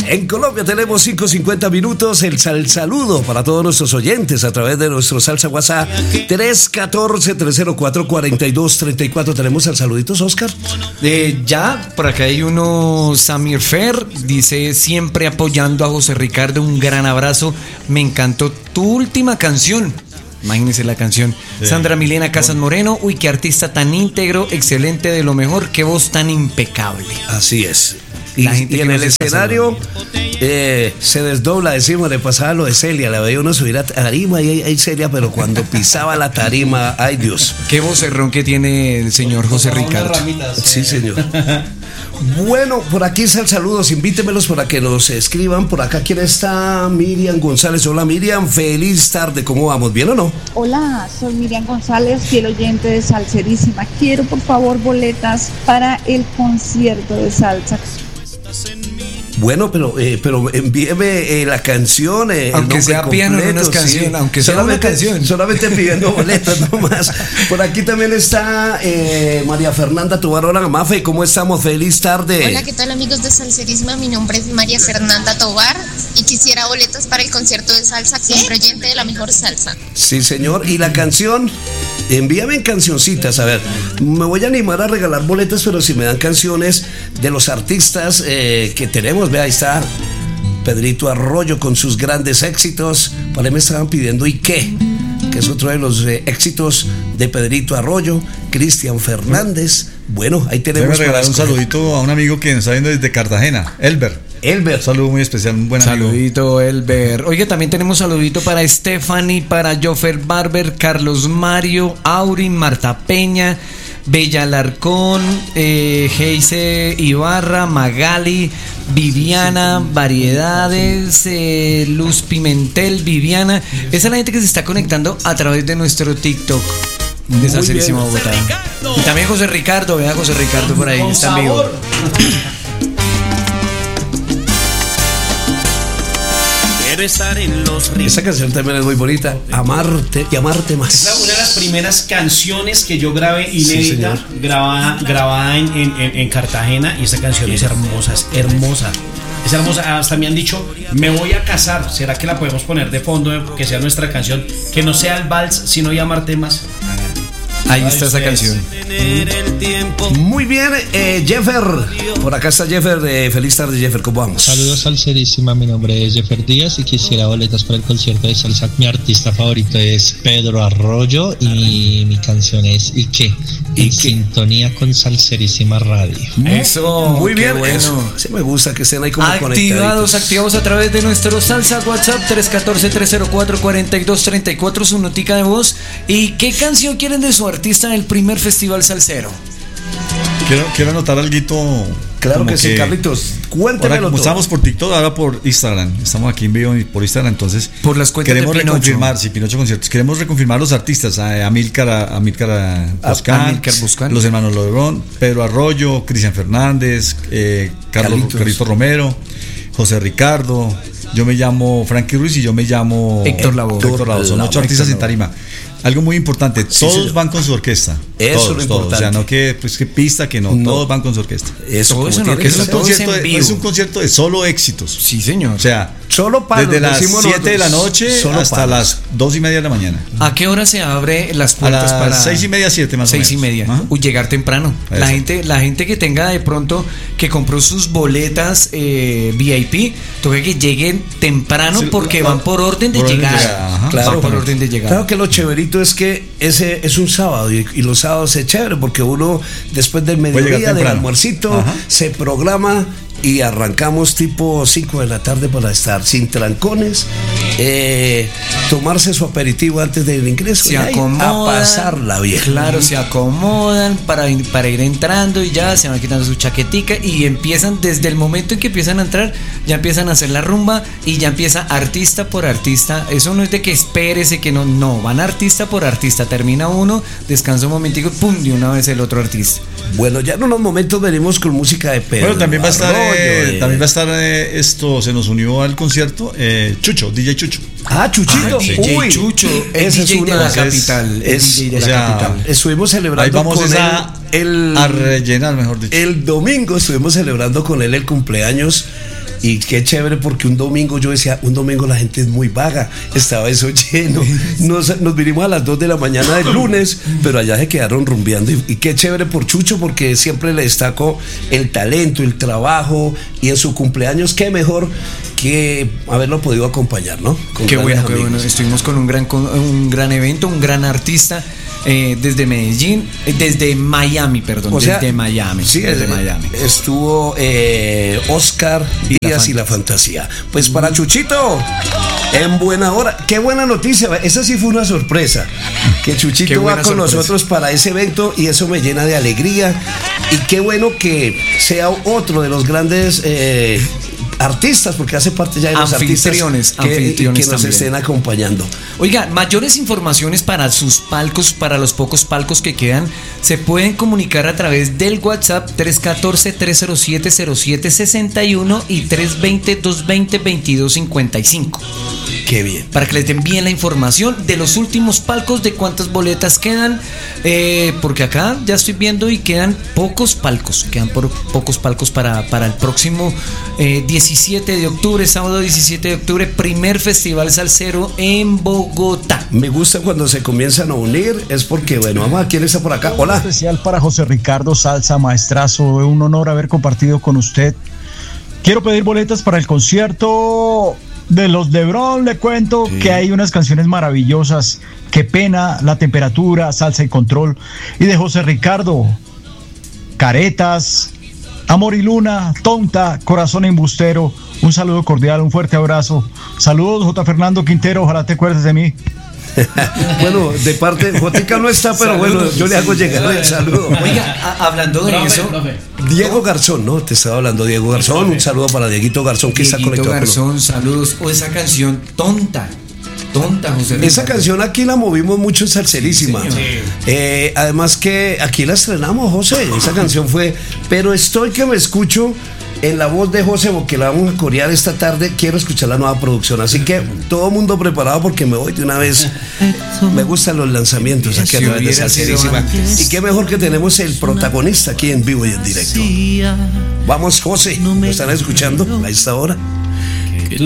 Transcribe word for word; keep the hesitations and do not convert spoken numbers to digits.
En Colombia tenemos cinco cincuenta minutos. El sal saludo para todos nuestros oyentes a través de nuestro Salsa WhatsApp tres uno cuatro, tres cero cuatro, cuatro dos tres cuatro. ¿Tenemos al saluditos, Oscar? Eh, ya, por acá hay uno, Samir Fer, dice siempre apoyando a José Ricardo, un gran abrazo, me encantó tu última canción. Imagínense la canción. Sí. Sandra Milena Casas Moreno, uy, qué artista tan íntegro, excelente, de lo mejor, qué voz tan impecable. Así es. Y, y en el escenario eh, se desdobla, decimos, le pasaba lo de Celia, la veía uno subir a tarima y hay Celia, pero cuando pisaba la tarima, ay Dios. Qué vocerrón que tiene el señor José Ricardo. Sí, señor. Bueno, por aquí están saludos, invítemelos para que nos escriban. Por acá, ¿quién está? Miriam González. Hola Miriam, feliz tarde, ¿cómo vamos? ¿Bien o no? Hola, soy Miriam González, fiel oyente de Salserísima. Quiero por favor boletas para el concierto de salsa. Bueno, pero eh, pero envíeme eh, la canción, eh, aunque sea piano, no es canción, sí. Aunque sea una canción. Solamente pidiendo boletas nomás. Por aquí también está eh, María Fernanda Tobar. Hola, Mafe, ¿cómo estamos? Feliz tarde. Hola, ¿qué tal, amigos de Salserísima? Mi nombre es María Fernanda Tobar y quisiera boletas para el concierto de salsa, siempre oyente de la mejor salsa. Sí, señor. ¿Y la canción? Envíame en cancioncitas, a ver, me voy a animar a regalar boletas, pero si me dan canciones de los artistas eh, que tenemos, vea, ahí está Pedrito Arroyo con sus grandes éxitos. Por ahí me estaban pidiendo ¿Y qué? Que es otro de los eh, éxitos de Pedrito Arroyo, Cristian Fernández. Bueno, ahí tenemos. Déjame regalar un saludito a un amigo que nos está viendo desde Cartagena, Elber. Elber. Un saludo muy especial, un buen amigo. Saludito, Elber. Oye, también tenemos saludito para Stephanie, para Joffer Barber, Carlos Mario, Auri, Marta Peña, Bella Alarcón, eh, Geise Ibarra, Magali, Viviana, Variedades, eh, Luz Pimentel, Viviana. Esa es la gente que se está conectando a través de nuestro TikTok de Salserísima Bogotá. Y también José Ricardo, vea José Ricardo por ahí, está en vivo. Estar en los Esa canción también es muy bonita, Amarte y Amarte Más. Es una de las primeras canciones que yo grabé inédita, sí, grabada, grabada en, en, en Cartagena, y esta canción sí. es hermosa, es hermosa. Es hermosa, hasta me han dicho, me voy a casar, ¿será que la podemos poner de fondo, que sea nuestra canción, que no sea el vals, sino y Amarte Más? Ahí está esa canción. Muy bien, eh, Jeffer. Por acá está Jeffer. Eh, feliz tarde, Jeffer. ¿Cómo vamos? Saludos, Salserísima. Mi nombre es Jeffer Díaz y quisiera boletas para el concierto de salsa. Mi artista favorito es Pedro Arroyo y mi canción es ¿Y qué? En sintonía con Salserísima Radio. Eso, muy bien. Bueno. Eso. Sí, me gusta que estén ahí como activados, activados a través de nuestro Salsa WhatsApp tres uno cuatro, tres cero cuatro, cuatro dos tres cuatro, su notica de voz. ¿Y qué canción quieren de su artista en el primer festival salsero? Quiero, quiero anotar algo. Claro que, que sí, Carlitos. Cuéntemelo. Ahora, como todo. Estamos por TikTok, ahora por Instagram. Estamos aquí en vivo por Instagram, entonces. Por las cuentas queremos de Pinocho. reconfirmar, sí, Pinocho Conciertos. Queremos reconfirmar los artistas: a Amílcar, Amílcar Buscán, Buscán, los hermanos Lebrón, Pedro Arroyo, Cristian Fernández, eh, Carlos Carlitos Romero, José Ricardo. Yo me llamo Frankie Ruiz y yo me llamo Héctor Lavoe. Héctor Lavoe. Son ocho artistas en tarima. Algo muy importante, Sí, todos señor. van con su orquesta. Eso todos, es lo todos. importante. O sea, no que, pues, que pista, que no, No. todos van con su orquesta. Eso, Todo como eso en tiene que Es un, ser. Todo es concierto en de, vivo. es un concierto de solo éxitos. Sí, señor. O sea, Solo palos, desde las decimos siete de la nosotros. noche Solo hasta palos. las dos y media de la mañana. ¿A qué hora se abre las A puertas las para seis y media, siete más seis o y menos. media? Ajá. Uy, llegar temprano. Eso. La gente, la gente que tenga de pronto que compró sus boletas eh, V I P, toca que lleguen temprano Sí, porque la- van por orden de por orden de llegar. llegada, ajá. Claro, van por pero- orden de llegar. Claro que lo chéverito es que ese es un sábado y, y los sábados es chévere porque uno después del llegar mediodía, del temprano. almuercito, Ajá. se programa y arrancamos tipo cinco de la tarde para estar sin trancones, eh, tomarse su aperitivo antes del ingreso Se y ahí acomodan, a pasarla bien. Claro, se acomodan para, para ir entrando y ya se van quitando su chaquetica y empiezan desde el momento en que empiezan a entrar, ya empiezan a hacer la rumba y ya empieza artista por artista. Eso no es de que espérese que no, no, van artista por artista. Termina uno, descansa un momentico y pum, de una vez el otro artista. Bueno, ya en unos momentos venimos con música de Pedro. Bueno, también va a estar, Arroyo, eh, de- también va a estar eh, esto, se nos unió al concierto eh, Chucho, D J Chucho. Ah, Chuchito. Ah, D J Uy, Chucho, el esa D J es de una- la es- capital, el es- D J de o la sea, capital. Estuvimos celebrando Ahí vamos con esa, él el, a rellenar, mejor dicho. el domingo estuvimos celebrando con él el cumpleaños Y qué chévere porque un domingo yo decía, un domingo la gente es muy vaga, estaba eso lleno. Nos, nos vinimos a las dos de la mañana del lunes, pero allá se quedaron rumbeando. Y, y qué chévere por Chucho, porque siempre le destaco el talento, el trabajo, y en su cumpleaños, qué mejor que haberlo podido acompañar, ¿no? Con qué bueno, amigos. Qué bueno. Estuvimos con un gran, con un gran evento, un gran artista. Eh, desde Medellín, eh, desde Miami, perdón, o sea, desde Miami. Sí, desde eh, Miami. Estuvo eh, Oscar y Díaz y la fantasía. Pues para mm. Chuchito, en buena hora. Qué buena noticia. Esa sí fue una sorpresa. Que Chuchito va con sorpresa. nosotros para ese evento y eso me llena de alegría. Y qué bueno que sea otro de los grandes eh, artistas, porque hace parte ya de los anfitriones, artistas que, anfitriones que nos también. estén acompañando. Oiga, mayores informaciones para sus palcos, para los pocos palcos que quedan, se pueden comunicar a través del WhatsApp tres uno cuatro, tres cero siete, cero siete seis uno y tres dos cero, dos dos cero, veintidós cincuenta y cinco. Qué bien. Para que les den bien la información de los últimos palcos, de cuántas boletas quedan, eh, porque acá ya estoy viendo y quedan pocos palcos, quedan por pocos palcos para, para el próximo eh, diecisiete de octubre, sábado diecisiete de octubre, primer festival salsero en Bogotá. Me gusta cuando se comienzan a unir, es porque, bueno, vamos a quién está por acá. Hola. Un especial para José Ricardo Salsa, maestrazo, un honor haber compartido con usted. Quiero pedir boletas para el concierto de los Lebron. Le cuento sí. que hay unas canciones maravillosas. Qué pena, La Temperatura, Salsa y Control. Y de José Ricardo, Caretas, Amor y Luna, Tonta, Corazón Embustero. Un saludo cordial, un fuerte abrazo. Saludos, J. Fernando Quintero, ojalá te acuerdes de mí. Bueno, de parte, Jotica no está, pero saludos, bueno, yo le hago llegar el saludo. Oiga, a, hablando de profe, eso, profe. Diego Garzón, ¿no? Te estaba hablando Diego Garzón, un saludo para Dieguito Garzón que Dieguito está conectado. Garzón, con saludos. O esa canción Tonta. Tonta, José Ricardo. Esa canción aquí la movimos mucho en Salserísima. Sí, eh, además que aquí la estrenamos, José. Esa canción fue, pero estoy que me escucho en la voz de José, porque la vamos a corear esta tarde. Quiero escuchar la nueva producción, así que todo el mundo preparado porque me voy de una vez. Me gustan los lanzamientos aquí si a través de Salserísima. Y qué mejor que tenemos el protagonista aquí en vivo y en directo. Vamos, José, ¿lo están escuchando a esta hora?